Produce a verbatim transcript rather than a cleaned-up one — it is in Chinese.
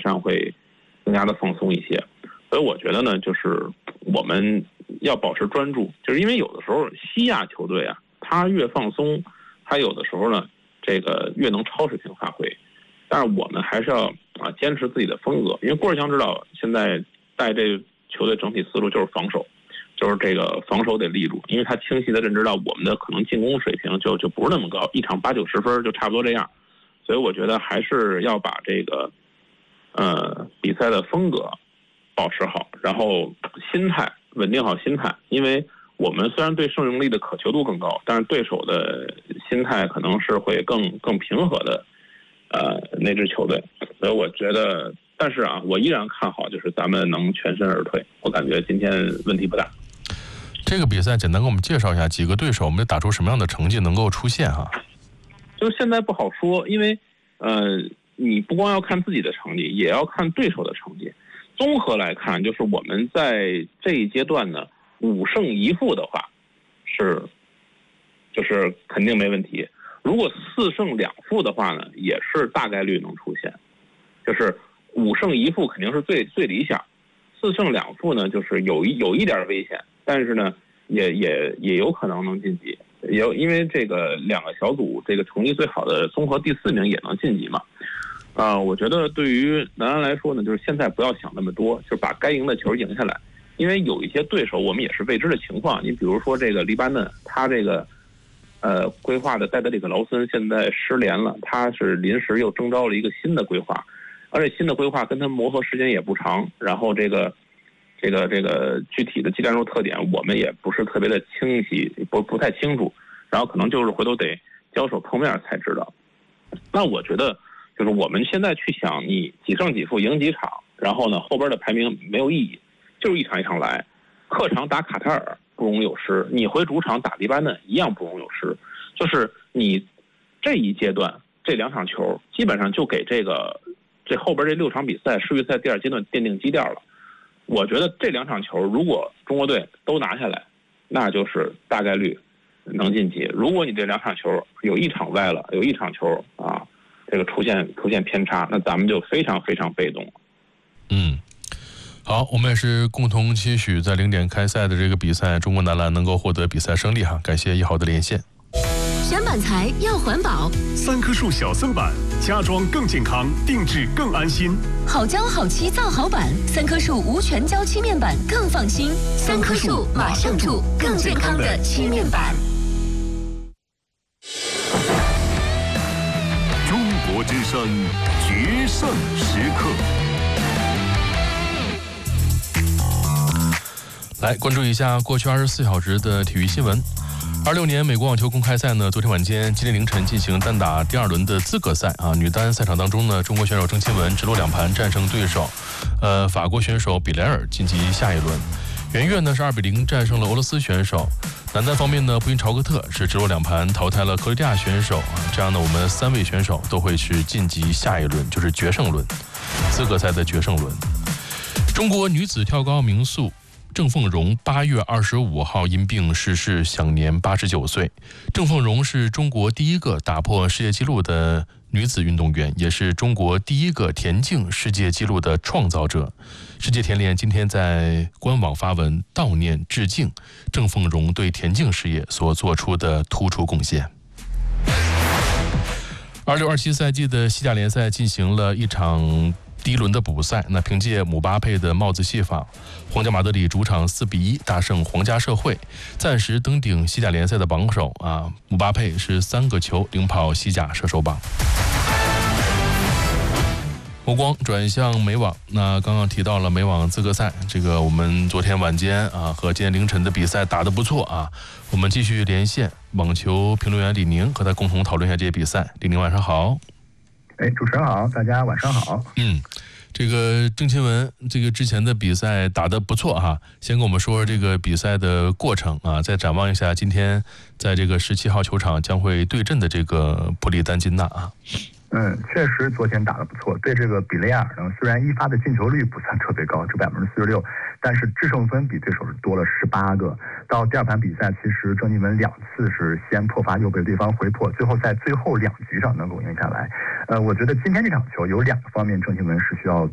上会更加的放松一些。所以我觉得呢，就是我们要保持专注，就是因为有的时候西亚球队啊，他越放松，他有的时候呢，这个越能超水平发挥。但是我们还是要啊坚持自己的风格，因为郭士强知道现在带这球队整体思路就是防守，就是这个防守得立住，因为他清晰的认知到我们的可能进攻水平就就不是那么高，一场八九十分就差不多这样。所以我觉得还是要把这个呃比赛的风格保持好，然后心态稳定好心态，因为我们虽然对胜利的渴求度更高，但是对手的心态可能是会更更平和的。呃，那支球队，所以我觉得，但是啊，我依然看好，就是咱们能全身而退。我感觉今天问题不大。 这个比赛简单给我们介绍一下几个对手，我们打出什么样的成绩能够出现哈？ 就现在不好说，因为呃，你不光要看自己的成绩，也要看对手的成绩。综合来看，就是我们在这一阶段呢，五胜一负的话，是就是肯定没问题。如果四胜两负的话呢，也是大概率能出现，就是五胜一负肯定是最最理想，四胜两负呢就是有一有一点危险，但是呢也也也有可能能晋级，也有因为这个两个小组这个成绩最好的综合第四名也能晋级嘛。啊、呃，我觉得对于男篮来说呢，就是现在不要想那么多，就是把该赢的球赢下来，因为有一些对手我们也是未知的情况，你比如说这个黎巴嫩，他这个。呃，规划的戴德里克劳森现在失联了，他是临时又征召了一个新的规划，而且新的规划跟他磨合时间也不长，然后这个这个这个具体的技战术特点我们也不是特别的清晰，不不太清楚，然后可能就是回头得交手碰面才知道。那我觉得就是我们现在去想你几胜几负赢几场，然后呢后边的排名没有意义，就是一场一场来，客场打卡塔尔不容有失，你回主场打黎巴嫩一样不容有失，就是你这一阶段这两场球基本上就给这个这后边这六场比赛世预赛第二阶段奠定基调了。我觉得这两场球如果中国队都拿下来，那就是大概率能晋级。如果你这两场球有一场歪了，有一场球啊这个出现出现偏差，那咱们就非常非常被动了。 嗯。好，我们也是共同期许在零点开赛的这个比赛，中国男篮能够获得比赛胜利哈。感谢一号的连线。 选板材要环保， 三棵树小色板，家装更健康，定制更安心。 好胶好漆造好板，三棵树无全胶漆面板更放心。三棵树马上住，更健康的漆面板。 中国之声决胜时刻。 来关注一下过去二十四小时的体育新闻。二六年美国网球公开赛呢，昨天晚间今天凌晨进行单打第二轮的资格赛啊。女单赛场当中呢，中国选手郑钦文直落两盘战胜对手，呃，法国选手比莱尔晋级下一轮。袁岳呢是二比零战胜了俄罗斯选手。男单方面呢，布因朝克特是直落两盘淘汰了克罗地亚选手啊。这样呢，我们三位选手都会是晋级下一轮，就是决胜轮，资格赛的决胜轮。中国女子跳高名宿郑凤荣八月二十五号因病逝世，享年八十九岁。郑凤荣是中国第一个打破世界纪录的女子运动员，也是中国第一个田径世界纪录的创造者。世界田联今天在官网发文悼念致敬郑凤荣对田径事业所做出的突出贡献。二六二七赛季的西甲联赛进行了一场第一轮的补赛，那凭借姆巴佩的帽子戏法，皇家马德里主场四比一大胜皇家社会，暂时登顶西甲联赛的榜首啊！姆巴佩是三个球领跑西甲射手榜。目光转向美网，那刚刚提到了美网资格赛，这个我们昨天晚间啊和今天凌晨的比赛打得不错啊，我们继续连线网球评论员李宁，和他共同讨论一下这些比赛。李宁晚上好。 哎，主持人好，大家晚上好。 嗯，这个郑钦文这个之前的比赛打得不错哈，先跟我们说这个比赛的过程啊，再展望一下今天在这个十七号球场将会对阵的这个普利丹金纳啊。 嗯，确实昨天打得不错。对这个比雷尔呢，虽然一发的进球率不算特别高，只百分之四十六，但是制胜分比对手是多了十八个。到第二盘比赛，其实郑钦文两次是先破发又被对方回破，最后在最后两局上能够赢下来。呃，我觉得今天这场球有两个方面，郑钦文是需要